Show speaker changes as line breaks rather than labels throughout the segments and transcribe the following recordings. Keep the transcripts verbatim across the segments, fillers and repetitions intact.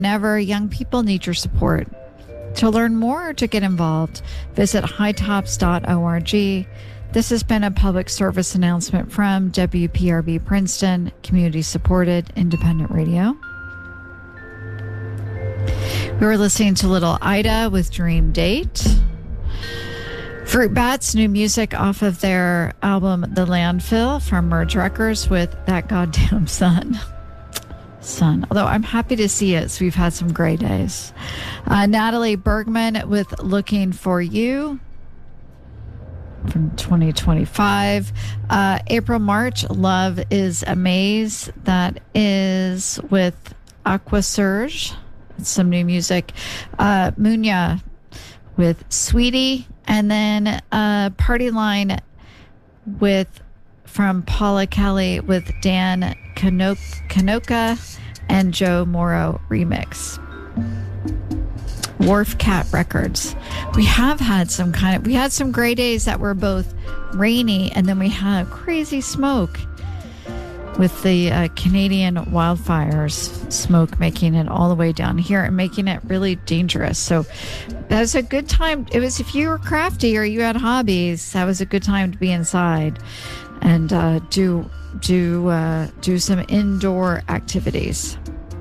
Whenever young people need your support. To learn more or to get involved, visit high tops dot org. This has been a public service announcement from W P R B Princeton, community-supported independent radio. We were listening to Little Ida with Dream Date. Fruit Bats, new music off of their album The Landfill from Merge Records with That Goddamn Sun. Sun. Although I'm happy to see it, so we've had some gray days. Uh, Natalie Bergman with Looking for You from twenty twenty-five. Uh, April March, Love is a Maze. That is with Aqua Surge. It's some new music. Uh, Munya with Sweetie. And then uh, Party Line with from Paula Kelly with Dan Kano- Kanoka and Joe Morrow remix. Wharf Cat Records. We have had some kind of, we had some gray days that were both rainy, and then we had crazy smoke with the uh, Canadian wildfires, smoke making it all the way down here and making it really dangerous. So that was a good time. It was, if you were crafty or you had hobbies, that was a good time to be inside and uh, do do uh, do some indoor activities.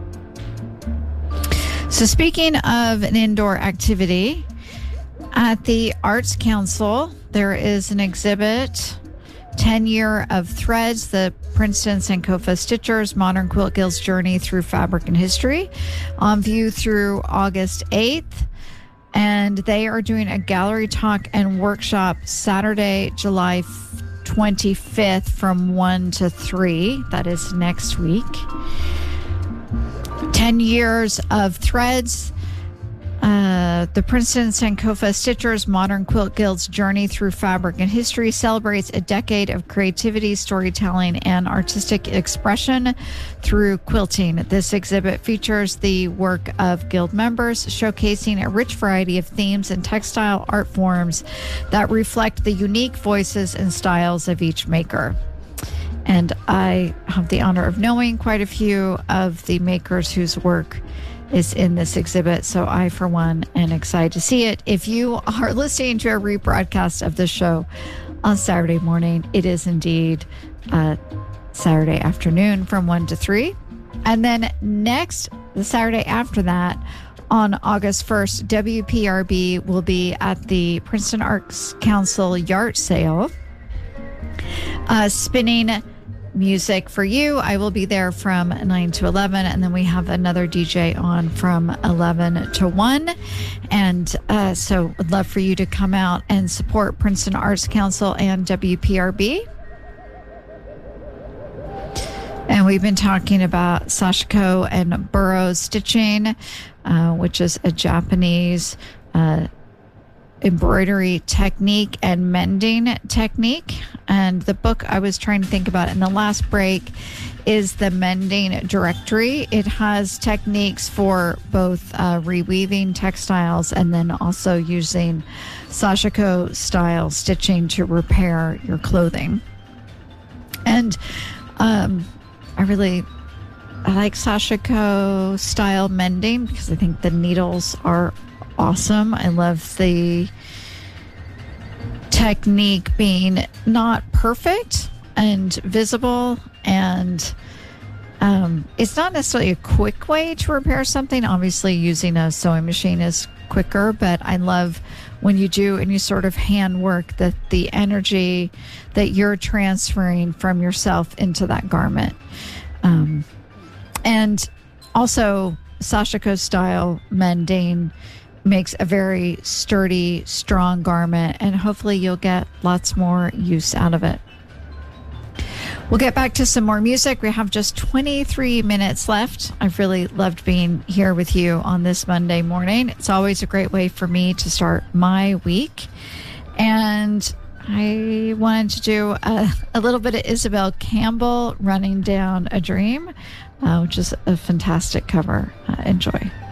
So speaking of an indoor activity, at the Arts Council, there is an exhibit, ten year of Threads, the Princeton Sankofa Stitchers Modern Quilt Guild's Journey Through Fabric and History, on view through August eighth. And they are doing a gallery talk and workshop Saturday, July twenty-fifth from one to three. That is next week. ten years of Threads. Uh, the Princeton Sankofa Stitchers Modern Quilt Guild's Journey Through Fabric and History celebrates a decade of creativity, storytelling, and artistic expression through quilting. This exhibit features the work of Guild members, showcasing a rich variety of themes and textile art forms that reflect the unique voices and styles of each maker. And I have the honor of knowing quite a few of the makers whose work is in this exhibit. So I, for one, am excited to see it. If you are listening to a rebroadcast of the show on Saturday morning, it is indeed uh, Saturday afternoon from one to three. And then next, the Saturday after that, on August first, W P R B will be at the Princeton Arts Council yard sale, uh, spinning music for you. I will be there from nine to eleven, and then we have another D J on from eleven to one. And uh, so would love for you to come out and support Princeton Arts Council and W P R B. And we've been talking about Sashiko and Burroughs stitching, uh, which is a Japanese uh, embroidery technique and mending technique. And the book I was trying to think about in the last break is the Mending Directory. It has techniques for both uh, reweaving textiles and then also using Sashiko style stitching to repair your clothing. And um, I really I like Sashiko style mending because I think the needles are awesome. I love the technique being not perfect and visible, and um, it's not necessarily a quick way to repair something. Obviously, using a sewing machine is quicker, but I love when you do and you sort of hand work that the energy that you're transferring from yourself into that garment. Um, and also, Sashiko style mending makes a very sturdy, strong garment, and hopefully you'll get lots more use out of it. We'll get back to some more music. We have just twenty-three minutes left. I've really loved being here with you on this Monday morning. It's always a great way for me to start my week. And I wanted to do a, a little bit of Isabel Campbell, Running Down a Dream, uh, which is a fantastic cover. Uh, enjoy.